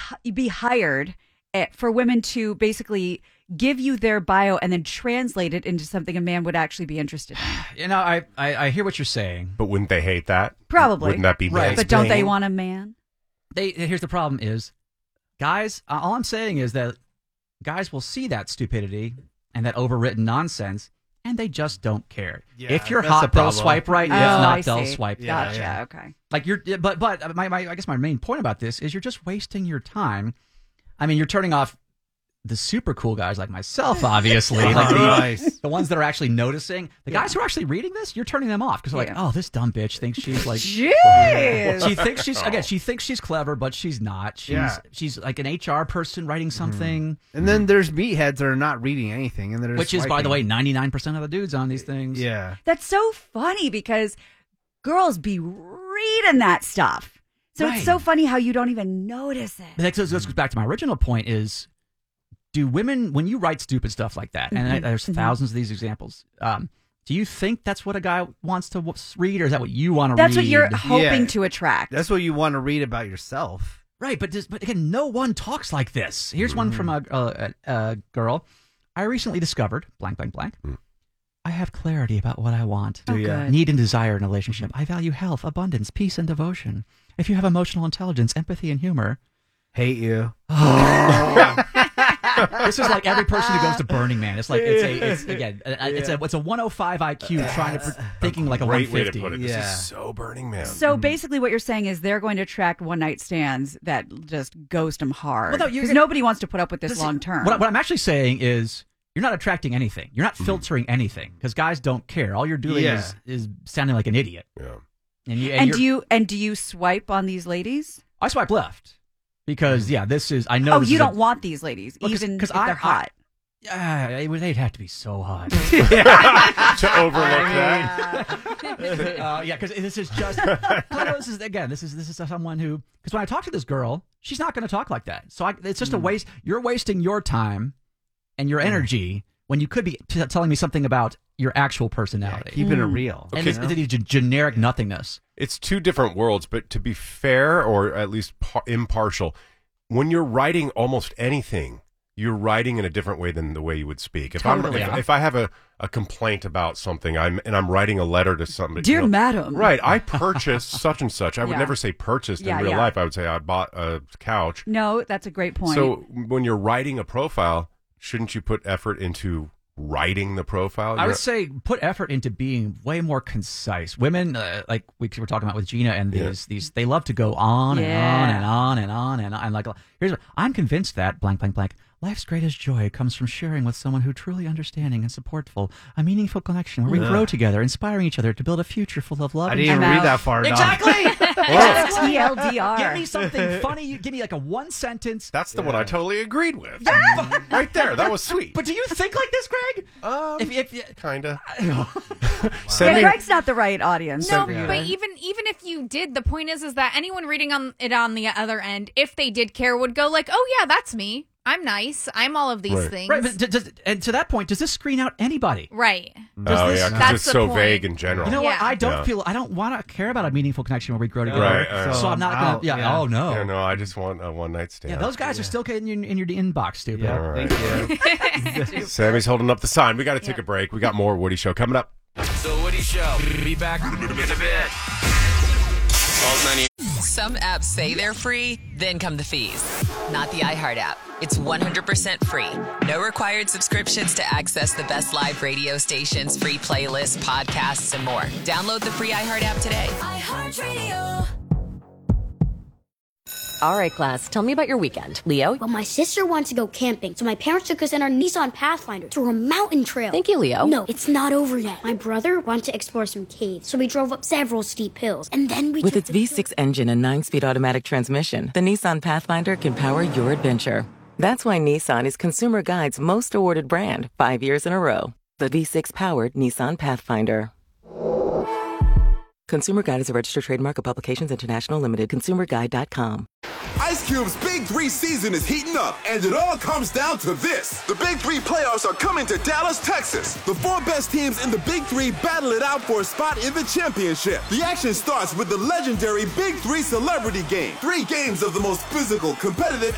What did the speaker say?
be hired for women to basically give you their bio and then translate it into something a man would actually be interested in. You know, I hear what you're saying. But wouldn't they hate that? Probably. Wouldn't that be Right. But don't they want a man? Here's the problem is, guys, all I'm saying is that guys will see that stupidity and that overwritten nonsense, and they just don't care. Yeah, if you're that's hot, the they'll problem. swipe right. Oh, If not, I they'll see. swipe. Gotcha. yeah. Okay. Like but I guess my main point about this is you're just wasting your time. I mean, you're turning off the super cool guys like myself, obviously, like Nice. the ones that are actually noticing. The guys who are actually reading this, you're turning them off because they're like, oh, this dumb bitch thinks she's like. Jeez. She thinks she's clever, but she's not. She's like an HR person writing something. And then there's meatheads that are not reading anything, and they're Which is, by the way, 99% of the dudes on these things. Yeah. That's so funny because girls be reading that stuff. So Right. it's so funny how you don't even notice it. That goes back to my original point is, do women, when you write stupid stuff like that, and there's thousands of these examples, do you think that's what a guy wants to read, or is that what you want to read? That's what you're hoping to attract. That's what you want to read about yourself. Right, but again, no one talks like this. Here's one from a girl. I recently discovered, blank, blank, blank. I have clarity about what I want, good. need and desire in a relationship. I value health, abundance, peace, and devotion. If you have emotional intelligence, empathy, and humor. Hate you. This is like every person who goes to Burning Man. It's like it's a 105 IQ trying to thinking like a Great 150. way to put it. This Yeah. is so Burning Man. So basically what you're saying is they're going to attract one-night stands that just ghost them hard. Well, no, you're because gonna- nobody wants to put up with this long term. What I'm actually saying is you're not attracting anything. You're not filtering anything because guys don't care. All you're doing is sounding like an idiot. Yeah. And do you swipe on these ladies? I swipe left because this is I know. Oh, this you is don't want these ladies, even if they're hot. They'd have to be so hot To overlook that. because this is just this is someone who, because when I talk to this girl, she's not going to talk like that. So it's just a waste. You're wasting your time and your energy when you could be telling me something about your actual personality. Keeping it real. And it's generic nothingness. It's two different worlds, but to be fair, or at least impartial, when you're writing almost anything, you're writing in a different way than the way you would speak. If if I have a complaint about something, I'm writing a letter to somebody. Dear madam. Right. I purchased such and such. I would never say purchased in real life. I would say I bought a couch. No, that's a great point. So when you're writing a profile, shouldn't you put effort into writing the profile? I would say put effort into being way more concise. Women, like we were talking about with Gina, and these they love to go on and on and on and on and on. And like, I'm convinced that blank, blank, blank. Life's greatest joy comes from sharing with someone who truly understanding and supportful, a meaningful connection where we grow together, inspiring each other to build a future full of love. I didn't even read that far. Exactly. That's TLDR. Give me something funny. Give me like a one sentence. That's the one I totally agreed with. Right there. That was sweet. But do you think like this, Greg? Kinda. Greg's not the right audience. No, for you. but even if you did, the point is that anyone reading on the other end, if they did care, would go like, "Oh yeah, that's me. I'm nice. I'm all of these things." Right, but and to that point, does this screen out anybody? Right. Because That's it's the so point. vague in general. You know what? Yeah. I don't want to care about a meaningful connection where we grow together. Right, So I'm not going to. Oh no. No, I just want a one-night stand. Yeah, those guys are still getting in your inbox, stupid. Yeah, All right. thank you. Sammy's holding up the sign. We got to take a break. We got more Woody Show coming up. The Woody Show. Be back in a bit. Some apps say they're free, then come the fees. Not the iHeart app. It's 100% free. No required subscriptions to access the best live radio stations, free playlists, podcasts, and more. Download the free iHeart app today. iHeartRadio. All right, class, tell me about your weekend. Leo? Well, my sister wanted to go camping, so my parents took us in our Nissan Pathfinder through a mountain trail. Thank you, Leo. No, it's not over yet. My brother wanted to explore some caves, so we drove up several steep hills, and then we With its V6 engine and 9-speed automatic transmission, the Nissan Pathfinder can power your adventure. That's why Nissan is Consumer Guide's most awarded brand 5 years in a row. The V6-powered Nissan Pathfinder. Consumer Guide is a registered trademark of Publications International Limited. ConsumerGuide.com. Ice Cube's Big 3 season is heating up, and it all comes down to this. The Big 3 playoffs are coming to Dallas, Texas. The 4 best teams in the Big 3 battle it out for a spot in the championship. The action starts with the legendary Big 3 Celebrity Game. 3 games of the most physical, competitive,